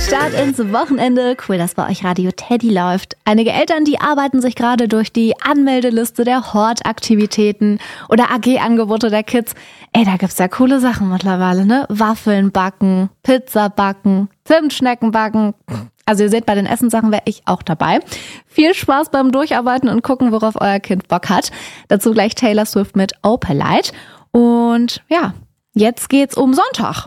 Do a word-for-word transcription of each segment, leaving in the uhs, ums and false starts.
Start ins Wochenende. Cool, dass bei euch Radio Teddy läuft. Einige Eltern, die arbeiten sich gerade durch die Anmeldeliste der Hortaktivitäten oder A G-Angebote der Kids. Ey, da gibt's ja coole Sachen mittlerweile, ne? Waffeln backen, Pizza backen, Zimtschnecken backen. Also ihr seht, bei den Essenssachen wäre ich auch dabei. Viel Spaß beim Durcharbeiten und gucken, worauf euer Kind Bock hat. Dazu gleich Taylor Swift mit Opalite. Und ja, jetzt geht's um Sonntag.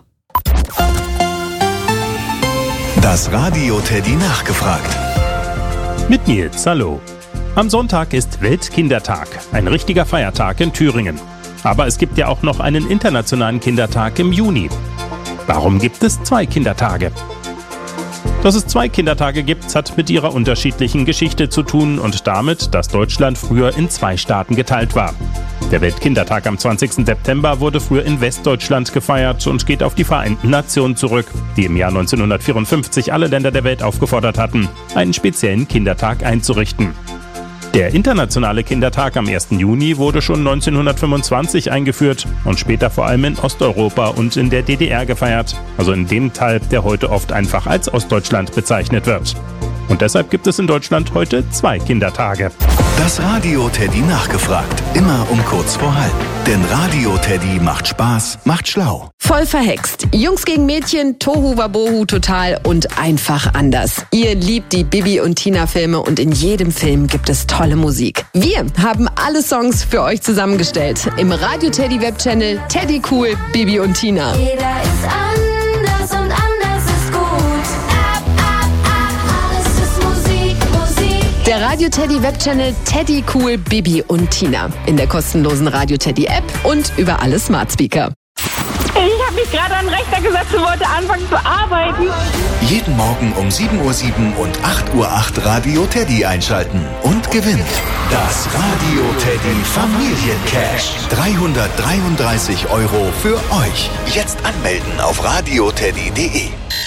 Das Radio Teddy nachgefragt. Mit Nils, hallo. Am Sonntag ist Weltkindertag, ein richtiger Feiertag in Thüringen. Aber es gibt ja auch noch einen internationalen Kindertag im Juni. Warum gibt es zwei Kindertage? Dass es zwei Kindertage gibt, hat mit ihrer unterschiedlichen Geschichte zu tun und damit, dass Deutschland früher in zwei Staaten geteilt war. Der Weltkindertag am zwanzigsten September wurde früher in Westdeutschland gefeiert und geht auf die Vereinten Nationen zurück, die im Jahr neunzehnhundertvierundfünfzig alle Länder der Welt aufgefordert hatten, einen speziellen Kindertag einzurichten. Der internationale Kindertag am ersten Juni wurde schon neunzehnhundertfünfundzwanzig eingeführt und später vor allem in Osteuropa und in der D D R gefeiert, also in dem Teil, der heute oft einfach als Ostdeutschland bezeichnet wird. Und deshalb gibt es in Deutschland heute zwei Kindertage. Das Radio Teddy nachgefragt. Immer um kurz vor halb. Denn Radio Teddy macht Spaß, macht schlau. Voll verhext. Jungs gegen Mädchen, Tohu Wabohu total und einfach anders. Ihr liebt die Bibi und Tina Filme und in jedem Film gibt es tolle Musik. Wir haben alle Songs für euch zusammengestellt. Im Radio Teddy Webchannel Teddy Cool, Bibi und Tina. Jeder ist anders und anders ist gut. Ab, ab, ab, alles ist Musik, Musik. Der Radio Teddy Webchannel Teddy Cool, Bibi und Tina. In der kostenlosen Radio Teddy App und über alle Smart Speaker. Ich habe mich gerade an den Rechner gesetzt und wollte anfangen zu arbeiten. Jeden Morgen um sieben Uhr sieben und acht Uhr acht Radio Teddy einschalten und gewinnen. Das Radio Teddy Familiencash. dreihundertdreiunddreißig Euro für euch. Jetzt anmelden auf radioteddy punkt de.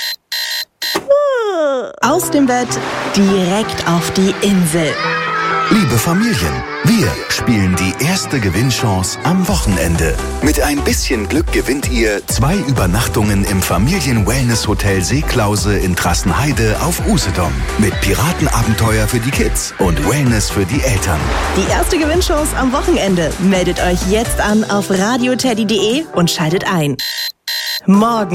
Aus dem Bett direkt auf die Insel. Liebe Familien, wir spielen die erste Gewinnchance am Wochenende. Mit ein bisschen Glück gewinnt ihr zwei Übernachtungen im Familien-Wellness-Hotel Seeklause in Trassenheide auf Usedom. Mit Piratenabenteuer für die Kids und Wellness für die Eltern. Die erste Gewinnchance am Wochenende. Meldet euch jetzt an auf radioteddy punkt de und schaltet ein. Morgen